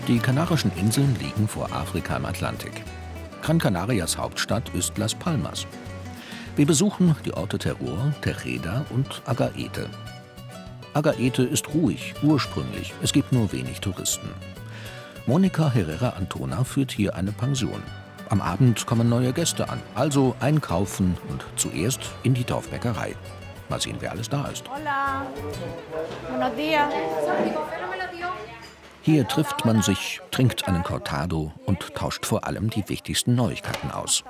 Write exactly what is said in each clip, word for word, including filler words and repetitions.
Die Kanarischen Inseln liegen vor Afrika im Atlantik. Gran Canarias Hauptstadt ist Las Palmas. Wir besuchen die Orte Terror, Tejeda und Agaete. Agaete ist ruhig, ursprünglich. Es gibt nur wenig Touristen. Monica Herrera Antona führt hier eine Pension. Am Abend kommen neue Gäste an, also einkaufen und zuerst in die Dorfbäckerei. Mal sehen, wer alles da ist. Hola. Buenos días. Hier trifft man sich, trinkt einen Cortado und tauscht vor allem die wichtigsten Neuigkeiten aus.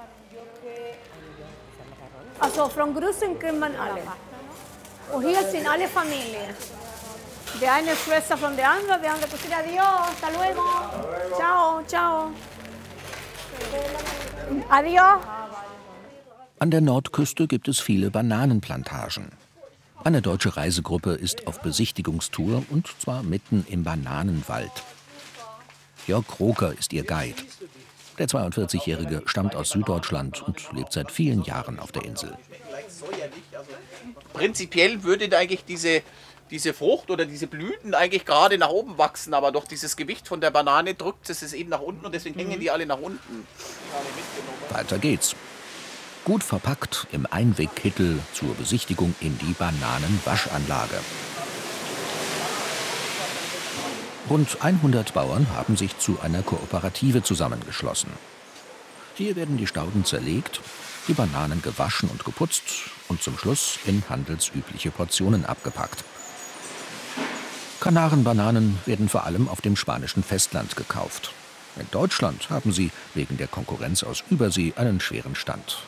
Also von Grüßen kennt man alle. Und hier sind alle Familien. Die eine Schwester von der anderen, die andere pues adiós, hasta luego. Ciao, ciao. Adiós. An der Nordküste gibt es viele Bananenplantagen. Eine deutsche Reisegruppe ist auf Besichtigungstour und zwar mitten im Bananenwald. Jörg Kroker ist ihr Guide. Der zweiundvierzigjährige stammt aus Süddeutschland und lebt seit vielen Jahren auf der Insel. Prinzipiell würde eigentlich diese, diese Frucht oder diese Blüten eigentlich gerade nach oben wachsen, aber durch dieses Gewicht von der Banane drückt es es eben nach unten und deswegen mhm. hängen die alle nach unten. Weiter geht's. Gut verpackt im Einwegkittel zur Besichtigung in die Bananenwaschanlage. Rund hundert Bauern haben sich zu einer Kooperative zusammengeschlossen. Hier werden die Stauden zerlegt, die Bananen gewaschen und geputzt und zum Schluss in handelsübliche Portionen abgepackt. Kanarenbananen werden vor allem auf dem spanischen Festland gekauft. In Deutschland haben sie wegen der Konkurrenz aus Übersee einen schweren Stand.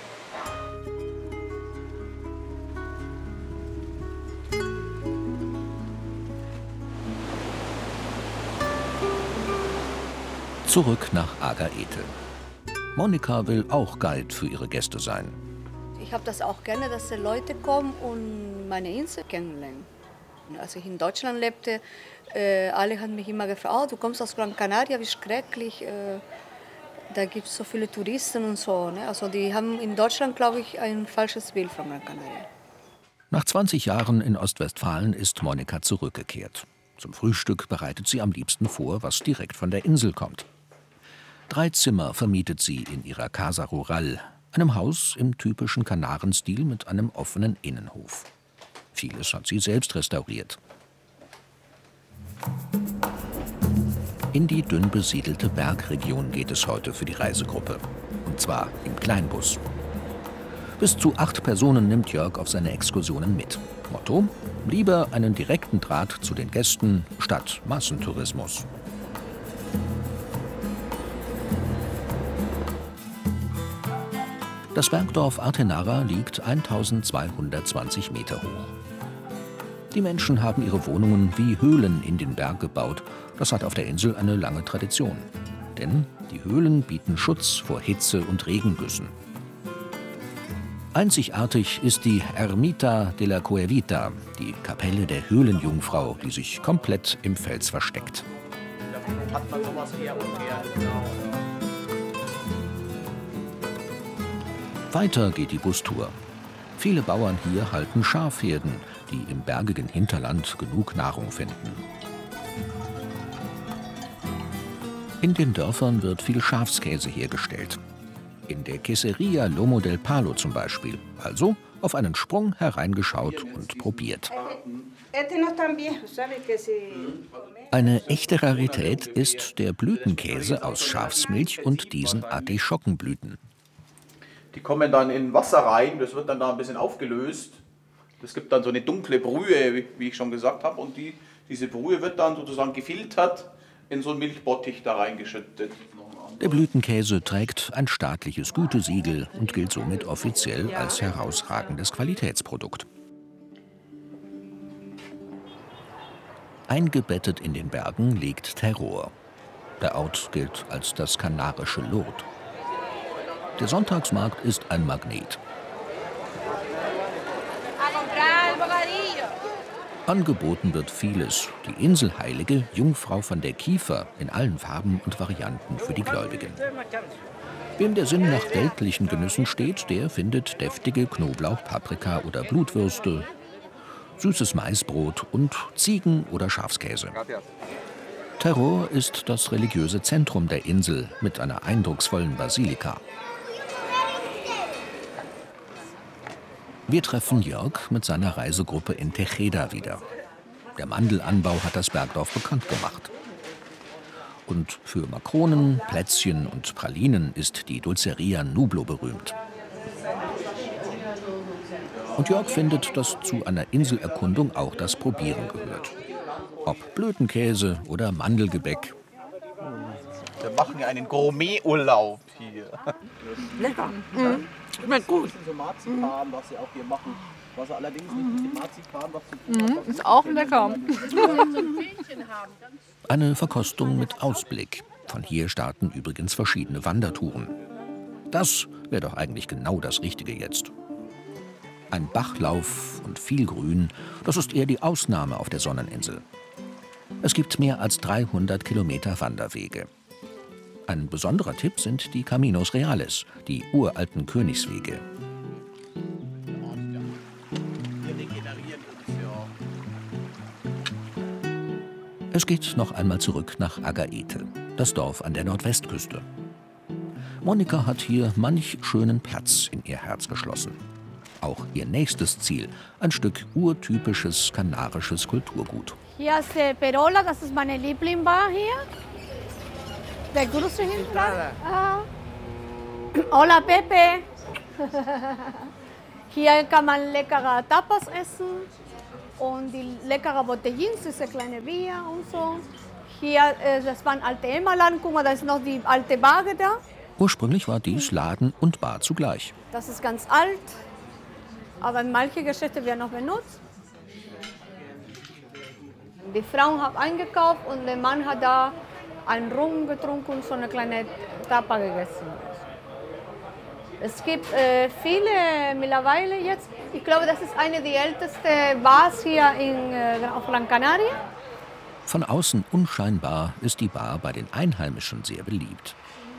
Zurück nach Agaete. Monica will auch Guide für ihre Gäste sein. Ich habe das auch gerne, dass die Leute kommen und meine Insel kennenlernen. Als ich in Deutschland lebte, äh, alle haben mich immer gefragt, oh, du kommst aus Gran Canaria, wie schrecklich. Äh, da gibt es so viele Touristen und so. Ne? Also die haben in Deutschland, glaube ich, ein falsches Bild von Gran Canaria. Nach zwanzig Jahren in Ostwestfalen ist Monica zurückgekehrt. Zum Frühstück bereitet sie am liebsten vor, was direkt von der Insel kommt. Drei Zimmer vermietet sie in ihrer Casa Rural, einem Haus im typischen Kanarenstil mit einem offenen Innenhof. Vieles hat sie selbst restauriert. In die dünn besiedelte Bergregion geht es heute für die Reisegruppe. Und zwar im Kleinbus. Bis zu acht Personen nimmt Jörg auf seine Exkursionen mit. Motto: lieber einen direkten Draht zu den Gästen statt Massentourismus. Das Bergdorf Artenara liegt eintausendzweihundertzwanzig Meter hoch. Die Menschen haben ihre Wohnungen wie Höhlen in den Berg gebaut. Das hat auf der Insel eine lange Tradition. Denn die Höhlen bieten Schutz vor Hitze und Regengüssen. Einzigartig ist die Ermita de la Cuevita, die Kapelle der Höhlenjungfrau, die sich komplett im Fels versteckt. Hat man sowas her und her, genau. Weiter geht die Bustour. Viele Bauern hier halten Schafherden, die im bergigen Hinterland genug Nahrung finden. In den Dörfern wird viel Schafskäse hergestellt. In der Queseria Lomo del Palo zum Beispiel. Also auf einen Sprung hereingeschaut und probiert. Eine echte Rarität ist der Blütenkäse aus Schafsmilch und diesen Artischockenblüten. Die kommen dann in Wasser rein, das wird dann da ein bisschen aufgelöst. Es gibt dann so eine dunkle Brühe, wie ich schon gesagt habe, und die, diese Brühe wird dann sozusagen gefiltert in so einen Milchbottich da reingeschüttet. Der Blütenkäse trägt ein staatliches Gütesiegel und gilt somit offiziell als herausragendes Qualitätsprodukt. Eingebettet in den Bergen liegt Terror. Der Ort gilt als das kanarische Lourdes. Der Sonntagsmarkt ist ein Magnet. Angeboten wird vieles. Die Inselheilige Jungfrau von der Kiefer in allen Farben und Varianten für die Gläubigen. Wem der Sinn nach weltlichen Genüssen steht, der findet deftige Knoblauch-, Paprika- oder Blutwürste, süßes Maisbrot und Ziegen- oder Schafskäse. Terror ist das religiöse Zentrum der Insel mit einer eindrucksvollen Basilika. Wir treffen Jörg mit seiner Reisegruppe in Tejeda wieder. Der Mandelanbau hat das Bergdorf bekannt gemacht. Und für Makronen, Plätzchen und Pralinen ist die Dulceria Nublo berühmt. Und Jörg findet, dass zu einer Inselerkundung auch das Probieren gehört. Ob Blötenkäse oder Mandelgebäck. Wir machen ja einen Gourmeturlaub hier. Lecker. Mhm. Schmeckt gut. So Marzipan, was sie auch hier machen. Was allerdings nicht mit dem Marzipan was zu tun hat. Mhm. Ist auch lecker. Eine Verkostung mit Ausblick. Von hier starten übrigens verschiedene Wandertouren. Das wäre doch eigentlich genau das Richtige jetzt. Ein Bachlauf und viel Grün, das ist eher die Ausnahme auf der Sonneninsel. Es gibt mehr als dreihundert Kilometer Wanderwege. Ein besonderer Tipp sind die Caminos Reales, die uralten Königswege. Es geht noch einmal zurück nach Agaete, das Dorf an der Nordwestküste. Monika hat hier manch schönen Platz in ihr Herz geschlossen. Auch ihr nächstes Ziel, ein Stück urtypisches kanarisches Kulturgut. Hier ist der Perola, das ist meine Lieblingsbar hier. Der größte hinten. Ah. Hola Pepe. Hier kann man leckere Tapas essen und die leckere Botellins, diese kleine Bier und so. Hier, äh, das war ein alter Emmerladen, guck mal, da ist noch die alte Bar da. Ursprünglich war dies Laden und Bar zugleich. Das ist ganz alt, aber manche Geschäfte werden noch benutzt. Die Frau hat eingekauft und der Mann hat da einen Rum getrunken und so eine kleine Tapa gegessen. Es gibt äh, viele mittlerweile jetzt. Ich glaube, das ist eine der ältesten Bars hier in, äh, auf Gran Canaria. Von außen unscheinbar ist die Bar bei den Einheimischen sehr beliebt.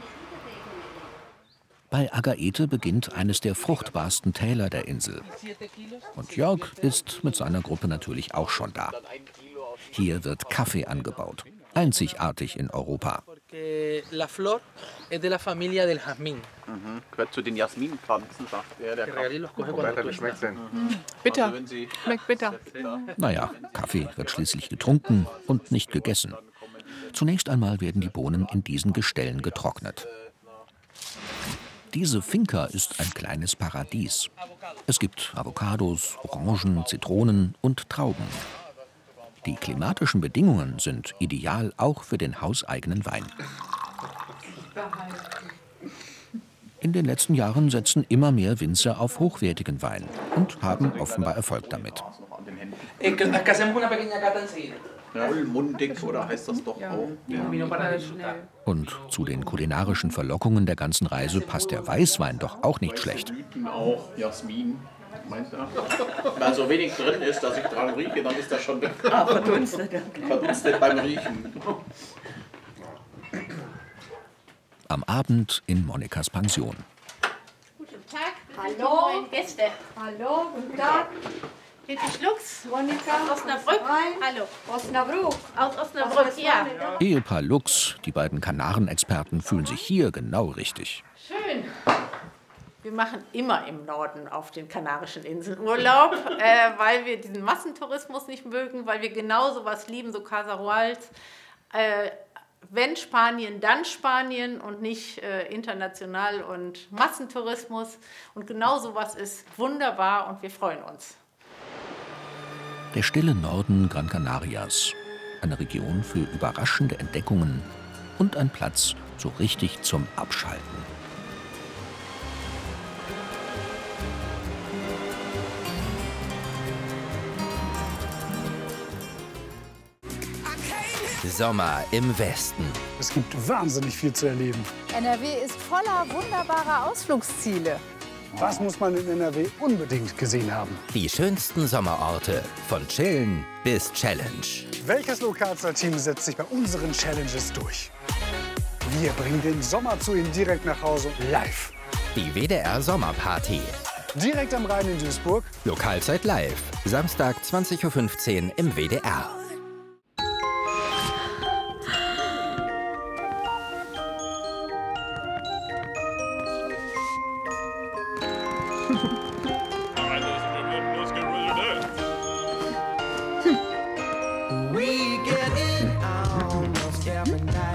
Bei Agaete beginnt eines der fruchtbarsten Täler der Insel. Und Jörg ist mit seiner Gruppe natürlich auch schon da. Hier wird Kaffee angebaut, einzigartig in Europa. La flor es de la familia del jazmín. Mhm. Gehört zu den Jasminpflanzen, sagt er. Der Bitter. Also wenn sie Schmeckt bitter. Naja, Kaffee wird schließlich getrunken und nicht gegessen. Zunächst einmal werden die Bohnen in diesen Gestellen getrocknet. Diese Finca ist ein kleines Paradies. Es gibt Avocados, Orangen, Zitronen und Trauben. Die klimatischen Bedingungen sind ideal auch für den hauseigenen Wein. In den letzten Jahren setzen immer mehr Winzer auf hochwertigen Wein und haben offenbar Erfolg damit. Vollmundig, oder heißt das doch auch? Ja. Und zu den kulinarischen Verlockungen der ganzen Reise passt der Weißwein doch auch nicht schlecht. Blüten auch, Jasmin. Meinst du? Wenn so wenig drin ist, dass ich dran rieche, dann ist das schon Ah, verdunstet. verdunstet beim Riechen. Am Abend in Monikas Pension. Guten Tag, Hallo. neuen Gäste. Hallo, guten Tag. Bitte Schlucks. Monika. Osnabrück. Hallo. Osnabrück. Aus Osnabrück, ja. Ehepaar Lux, die beiden Kanarenexperten, fühlen sich hier genau richtig. Schön. Wir machen immer im Norden auf den Kanarischen Inseln Urlaub, äh, weil wir diesen Massentourismus nicht mögen, weil wir genau sowas lieben, so Casa Ruals. Äh, wenn Spanien, dann Spanien und nicht äh, international und Massentourismus. Und genau sowas ist wunderbar und wir freuen uns. Der stille Norden Gran Canarias. Eine Region für überraschende Entdeckungen und ein Platz so richtig zum Abschalten. Sommer im Westen. Es gibt wahnsinnig viel zu erleben. N R W ist voller wunderbarer Ausflugsziele. Was muss man in N R W unbedingt gesehen haben? Die schönsten Sommerorte, von Chillen bis Challenge. Welches Lokalteam setzt sich bei unseren Challenges durch? Wir bringen den Sommer zu Ihnen direkt nach Hause live. Die W D R Sommerparty. Direkt am Rhein in Duisburg. Lokalzeit live. Samstag zwanzig Uhr fünfzehn im W D R. We get it almost every night.